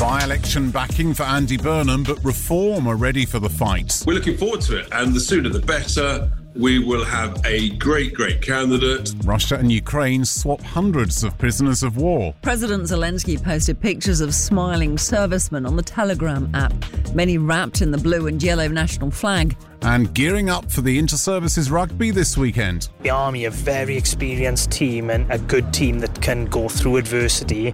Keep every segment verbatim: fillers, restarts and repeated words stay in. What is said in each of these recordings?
By-election backing for Andy Burnham, but Reform are ready for the fight. We're looking forward to it, and the sooner the better. We will have a great, great candidate. Russia and Ukraine swap hundreds of prisoners of war. President Zelensky posted pictures of smiling servicemen on the Telegram app, many wrapped in the blue and yellow national flag. And gearing up for the Inter-Services Rugby this weekend. The Army, a very experienced team and a good team that can go through adversity.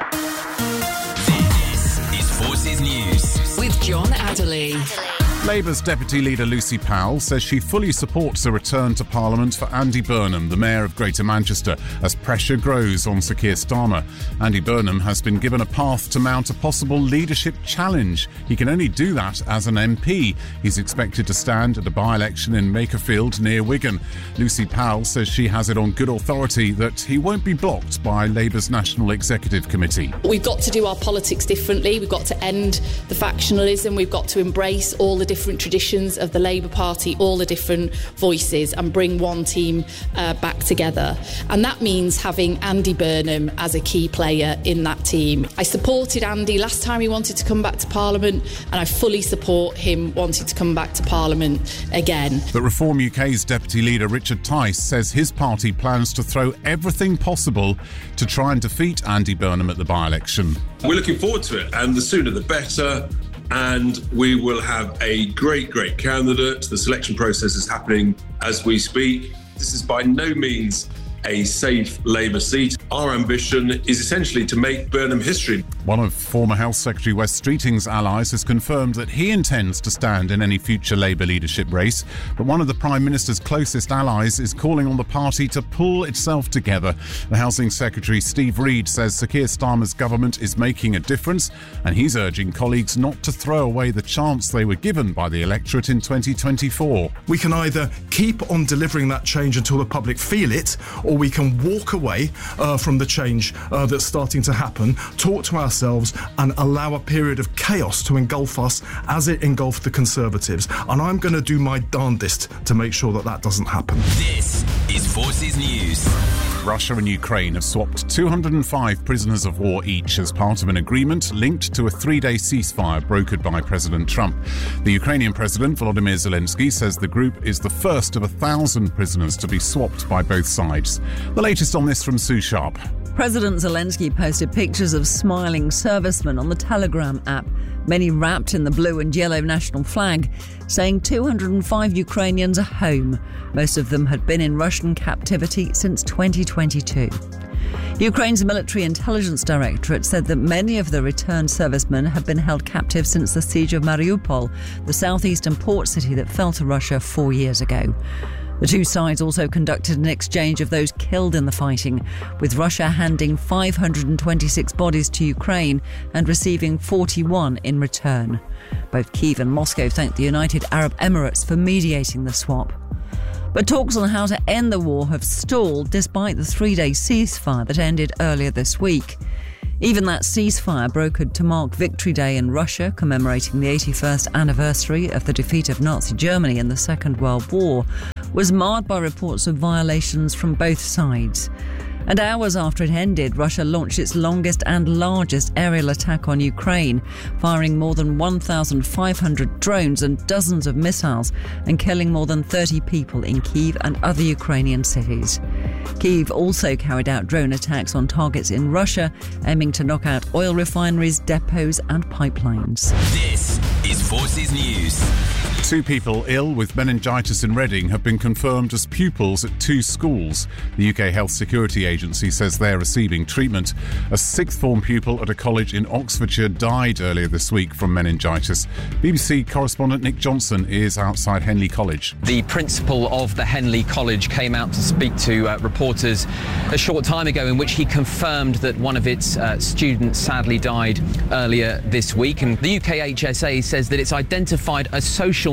This is Forces News with John Adderley. Labour's Deputy Leader Lucy Powell says she fully supports a return to Parliament for Andy Burnham, the Mayor of Greater Manchester, as pressure grows on Sir Keir Starmer. Andy Burnham has been given a path to mount a possible leadership challenge. He can only do that as an M P. He's expected to stand at a by-election in Makerfield near Wigan. Lucy Powell says she has it on good authority that he won't be blocked by Labour's National Executive Committee. We've got to do our politics differently. We've got to end the factionalism. We've got to embrace all the different traditions of the Labour Party, all the different voices, and bring one team uh, back together. And that means having Andy Burnham as a key player in that team. I supported Andy last time he wanted to come back to Parliament, and I fully support him wanting to come back to Parliament again. But Reform U K's Deputy Leader Richard Tice says his party plans to throw everything possible to try and defeat Andy Burnham at the by-election. We're looking forward to it, and the sooner the better. And we will have a great, great candidate. The selection process is happening as we speak. This is by no means a safe Labour seat. Our ambition is essentially to make Burnham history. One of former Health Secretary Wes Streeting's allies has confirmed that he intends to stand in any future Labour leadership race, but one of the Prime Minister's closest allies is calling on the party to pull itself together. The Housing Secretary Steve Reed says Sir Keir Starmer's government is making a difference, and he's urging colleagues not to throw away the chance they were given by the electorate in twenty twenty-four. We can either keep on delivering that change until the public feel it, or we can walk away uh, from the change uh, that's starting to happen, talk to ourselves and allow a period of chaos to engulf us as it engulfed the Conservatives. And I'm going to do my darndest to make sure that that doesn't happen. This is Forces News. Russia and Ukraine have swapped two hundred five prisoners of war each as part of an agreement linked to a three-day ceasefire brokered by President Trump. The Ukrainian President, Volodymyr Zelensky, says the group is the first of a thousand prisoners to be swapped by both sides. The latest on this from Sue Sharp. President Zelensky posted pictures of smiling servicemen on the Telegram app, many wrapped in the blue and yellow national flag, saying two hundred five Ukrainians are home. Most of them had been in Russian captivity since twenty twenty-two. Ukraine's military intelligence directorate said that many of the returned servicemen have been held captive since the siege of Mariupol, the southeastern port city that fell to Russia four years ago. The two sides also conducted an exchange of those killed in the fighting, with Russia handing five hundred twenty-six bodies to Ukraine and receiving forty-one in return. Both Kyiv and Moscow thanked the United Arab Emirates for mediating the swap. But talks on how to end the war have stalled despite the three-day ceasefire that ended earlier this week. Even that ceasefire, brokered to mark Victory Day in Russia, commemorating the eighty-first anniversary of the defeat of Nazi Germany in the Second World War, was marred by reports of violations from both sides. And hours after it ended, Russia launched its longest and largest aerial attack on Ukraine, firing more than one thousand five hundred drones and dozens of missiles and killing more than thirty people in Kyiv and other Ukrainian cities. Kyiv also carried out drone attacks on targets in Russia, aiming to knock out oil refineries, depots and pipelines. This is Forces News. Two people ill with meningitis in Reading have been confirmed as pupils at two schools. The U K Health Security Agency says they're receiving treatment. A sixth form pupil at a college in Oxfordshire died earlier this week from meningitis. B B C correspondent Nick Johnson is outside Henley College. The principal of the Henley College came out to speak to uh, reporters a short time ago, in which he confirmed that one of its uh, students sadly died earlier this week. And the U K H S A says that it's identified a social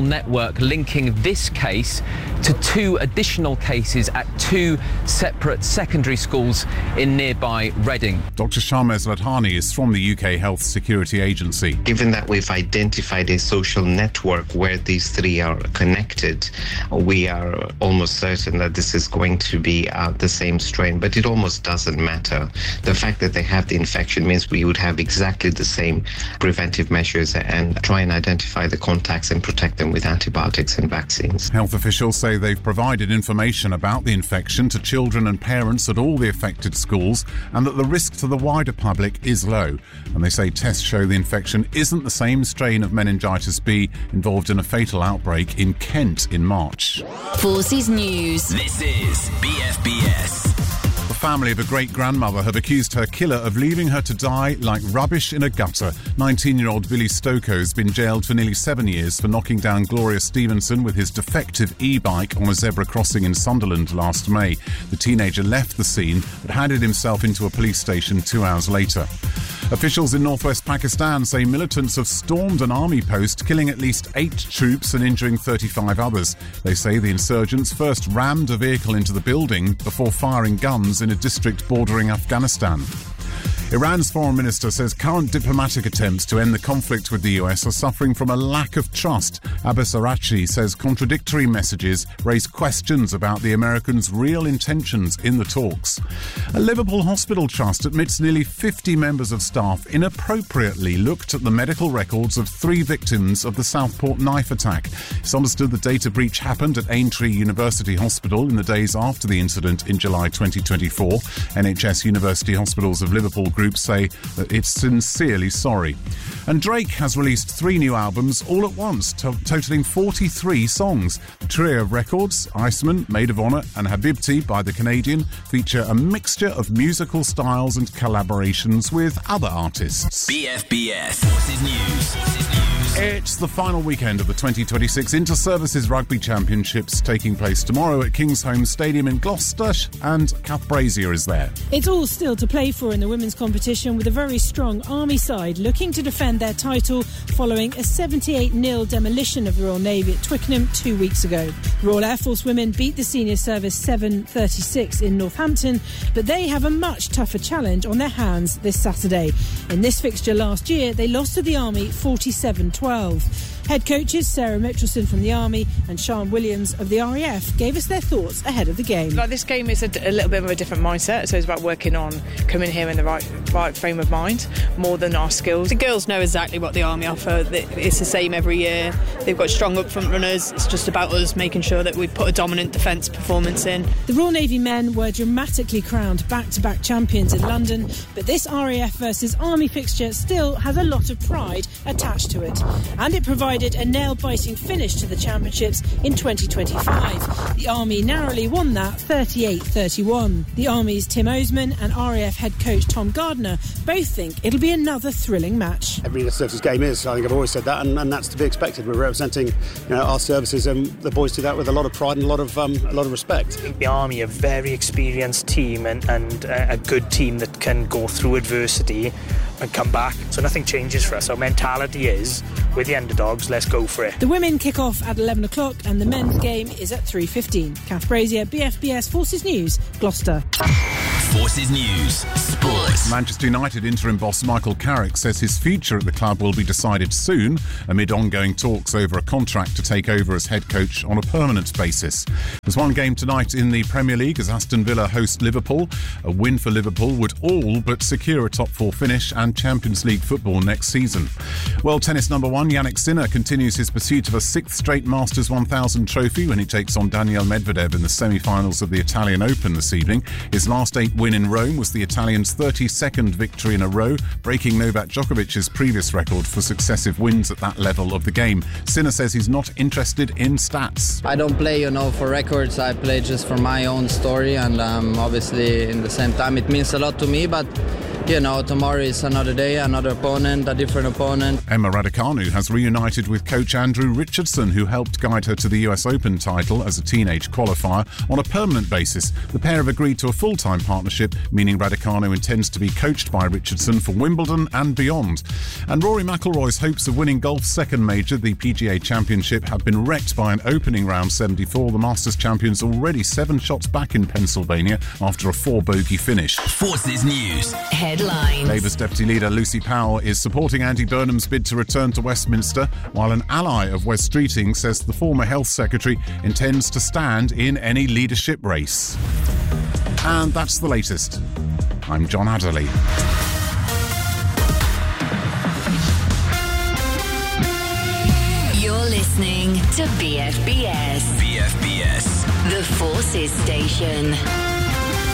network linking this case to two additional cases at two separate secondary schools in nearby Reading. Doctor Sharmez Ladhani is from the U K Health Security Agency. Given that we've identified a social network where these three are connected, we are almost certain that this is going to be uh, the same strain, but it almost doesn't matter. The fact that they have the infection means we would have exactly the same preventive measures and try and identify the contacts and protect them with antibiotics and vaccines. Health officials say they've provided information about the infection to children and parents at all the affected schools and that the risk to the wider public is low. And they say tests show the infection isn't the same strain of meningitis B involved in a fatal outbreak in Kent in March. Forces News. This is B F B S. The family of a great-grandmother have accused her killer of leaving her to die like rubbish in a gutter. nineteen-year-old Billy Stoko has been jailed for nearly seven years for knocking down Gloria Stevenson with his defective e-bike on a zebra crossing in Sunderland last May. The teenager left the scene but handed himself into a police station two hours later. Officials in northwest Pakistan say militants have stormed an army post, killing at least eight troops and injuring thirty-five others. They say the insurgents first rammed a vehicle into the building before firing guns in a district bordering Afghanistan. Iran's foreign minister says current diplomatic attempts to end the conflict with the U S are suffering from a lack of trust. Abbas Araghchi says contradictory messages raise questions about the Americans' real intentions in the talks. A Liverpool hospital trust admits nearly fifty members of staff inappropriately looked at the medical records of three victims of the Southport knife attack. It's understood the data breach happened at Aintree University Hospital in the days after the incident in July twenty twenty-four. N H S University Hospitals of Liverpool groups say that it's sincerely sorry. And Drake has released three new albums all at once, to- totaling forty-three songs. The trio of records, Iceman, Maid of Honor and Habibti by the Canadian, feature a mixture of musical styles and collaborations with other artists. B F B S. Forces News. Forces News. It's the final weekend of the twenty twenty-six Inter-Services Rugby Championships taking place tomorrow at Kingsholm Stadium in Gloucester, and Kath Brazier is there. It's all still to play for in the women's competition, with a very strong Army side looking to defend their title following a seventy-eight nil demolition of the Royal Navy at Twickenham two weeks ago. Royal Air Force women beat the senior service seven thirty-six in Northampton, but they have a much tougher challenge on their hands this Saturday. In this fixture last year, they lost to the Army forty-seven twelve. Head coaches Sarah Mitchelson from the Army and Sian Williams of the R A F gave us their thoughts ahead of the game. Like, this game is a, a little bit of a different mindset, so it's about working on coming here in the right right frame of mind more than our skills. The girls know exactly what the Army offer. It's the same every year. They've got strong up front runners. It's just about us making sure that we put a dominant defence performance in. The Royal Navy men were dramatically crowned back-to-back champions in London, but this R A F versus Army fixture still has a lot of pride attached to it, and it provides a nail-biting finish to the championships in twenty twenty-five. The Army narrowly won that thirty-eight thirty-one. The Army's Tim Osman and R A F head coach Tom Gardner both think it'll be another thrilling match. Every services game is, I think I've always said that, and, and that's to be expected. We're representing, you know, our services, and the boys do that with a lot of pride and a lot of um, a lot of respect. I think the Army are a very experienced team and, and a good team that can go through adversity and come back, so nothing changes for us. Our mentality is, we're the underdogs, let's go for it. The women kick off at eleven o'clock and the men's game is at three fifteen. Kath Brazier, B F B S Forces News, Gloucester. Forces News. Sports. Manchester United interim boss Michael Carrick says his future at the club will be decided soon amid ongoing talks over a contract to take over as head coach on a permanent basis. There's one game tonight in the Premier League as Aston Villa host Liverpool. A win for Liverpool would all but secure a top four finish and Champions League football next season. World tennis number one Jannik Sinner continues his pursuit of a sixth straight Masters one thousand trophy when he takes on Daniil Medvedev in the semi-finals of the Italian Open this evening. His last eight win in Rome was the Italian's thirty-second victory in a row, breaking Novak Djokovic's previous record for successive wins at that level of the game. Sinner says he's not interested in stats. I don't play, you know, for records. I play just for my own story, and um, obviously in the same time it means a lot to me, but you know, tomorrow is another day, another opponent, a different opponent. Emma Raducanu has reunited with coach Andrew Richardson, who helped guide her to the U S Open title as a teenage qualifier on a permanent basis. The pair have agreed to a full-time partnership, meaning Raducanu intends to be coached by Richardson for Wimbledon and beyond. And Rory McIlroy's hopes of winning golf's second major, the P G A Championship, have been wrecked by an opening round seventy-four. The Masters champions already seven shots back in Pennsylvania after a four-bogey finish. Forces News. Headlines. Labour's Deputy Leader Lucy Powell is supporting Andy Burnham's bid to return to Westminster, while an ally of Wes Streeting says the former Health Secretary intends to stand in any leadership race. And that's the latest. I'm John Adderley. You're listening to B F B S. B F B S. The Forces Station.